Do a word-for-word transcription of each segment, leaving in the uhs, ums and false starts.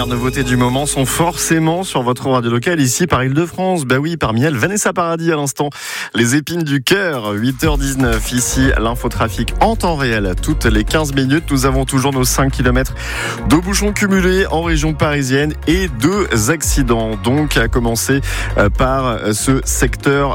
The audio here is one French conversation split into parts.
dernières nouveautés du moment sont forcément sur votre radio locale ici par Île-de-France. Bah oui, parmi elles, Vanessa Paradis à l'instant. Les épines du cœur, huit heures dix-neuf. Ici, l'infotrafic en temps réel. Toutes les quinze minutes, nous avons toujours nos cinq kilomètres de bouchons cumulés en région parisienne et deux accidents. Donc, à commencer par ce secteur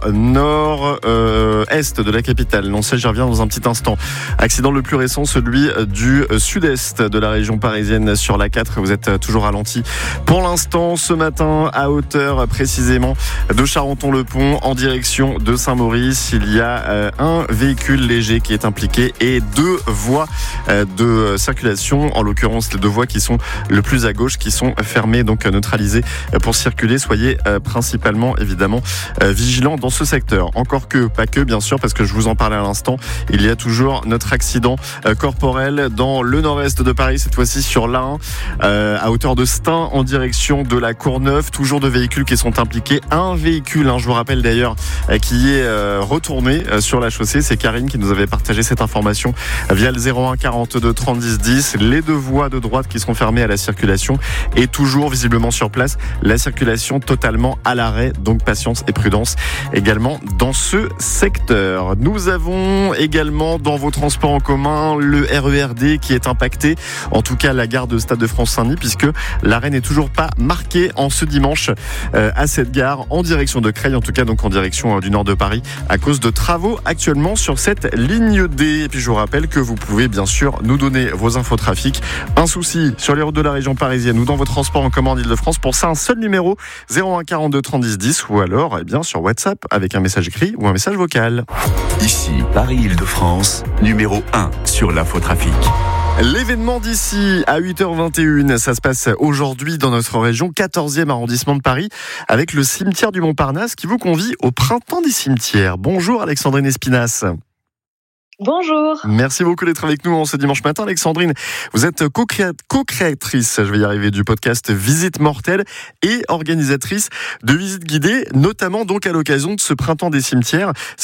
nord-est de la capitale. Non, ça, j'y reviens dans un petit instant. Accident le plus récent, celui du sud-est de la région parisienne sur la quatre. Vous êtes toujours ralenti pour l'instant ce matin à hauteur précisément de Charenton-le-Pont en direction de Saint-Maurice. Il y a un véhicule léger qui est impliqué et deux voies de circulation, en l'occurrence les deux voies qui sont le plus à gauche, qui sont fermées, donc neutralisées pour circuler. Soyez principalement évidemment vigilants dans ce secteur. Encore que, pas que bien sûr, parce que je vous en parlais à l'instant, il y a toujours notre accident corporel dans le nord-est de Paris, cette fois-ci sur l'A un, euh, à hauteur de Stein en direction de la Courneuve. Toujours deux véhicules qui sont impliqués. Un véhicule, hein, je vous rappelle d'ailleurs, euh, qui est euh, retourné euh, sur la chaussée. C'est Karine qui nous avait partagé cette information via le zéro un quarante-deux trente dix dix. Les deux voies de droite qui sont fermées à la circulation et toujours visiblement sur place la circulation totalement à l'arrêt. Donc patience et prudence également dans ce secteur. Nous avons également dans vos transports en commun le R E R D qui est impacté. En tout cas, la gare de Stade de France-Saint-Denis, puisque l'arrêt n'est toujours pas marqué en ce dimanche euh, à cette gare en direction de Creil, en tout cas donc en direction euh, du nord de Paris, à cause de travaux actuellement sur cette ligne D. Et puis je vous rappelle que vous pouvez bien sûr nous donner vos infos trafic. Un souci sur les routes de la région parisienne ou dans vos transports en commun d'Île-de-France, pour ça un seul numéro, zéro un quarante-deux trente dix dix, ou alors eh bien sur WhatsApp avec un message écrit ou un message vocal. Ici Paris-Île-de-France, numéro un sur l'infotrafic. L'événement d'ici à huit heures vingt et une, ça se passe aujourd'hui dans notre région, quatorzième arrondissement de Paris, avec le cimetière du Montparnasse qui vous convie au printemps des cimetières. Bonjour Alexandrine Espinasse. Bonjour. Merci beaucoup d'être avec nous en ce dimanche matin, Alexandrine. Vous êtes co-créatrice, je vais y arriver, du podcast Visite Mortelle et organisatrice de visites guidées, notamment donc à l'occasion de ce printemps des cimetières.